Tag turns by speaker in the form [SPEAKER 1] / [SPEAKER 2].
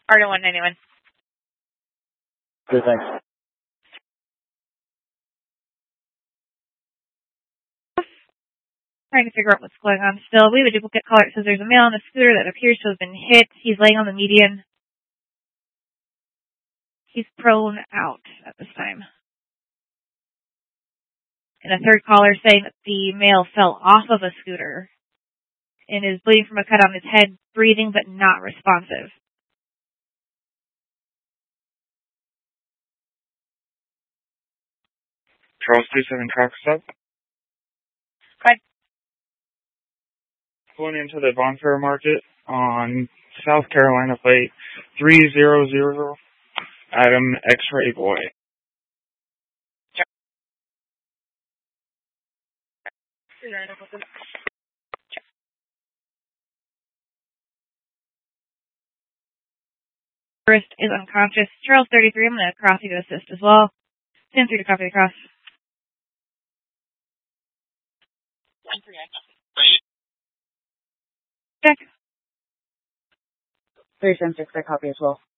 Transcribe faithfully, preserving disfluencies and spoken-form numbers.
[SPEAKER 1] Arden one ninety-one.
[SPEAKER 2] Good, thanks.
[SPEAKER 1] Trying to figure out what's going on still. We have a duplicate caller. It says there's a male on a scooter that appears to have been hit. He's laying on the median. He's prone out at this time. And a third caller saying that the male fell off of a scooter and is bleeding from a cut on his head, breathing but not responsive.
[SPEAKER 3] Charles two seven traffic stop.
[SPEAKER 1] Go ahead.
[SPEAKER 3] Going into the Bonfire Market on South Carolina plate three zero zero Adam X-Ray Boy.
[SPEAKER 1] Tourist is unconscious. Charles thirty-three, I'm going to cross you to assist as well. ten three to copy the cross. Check.
[SPEAKER 4] three seven six, I copy as well.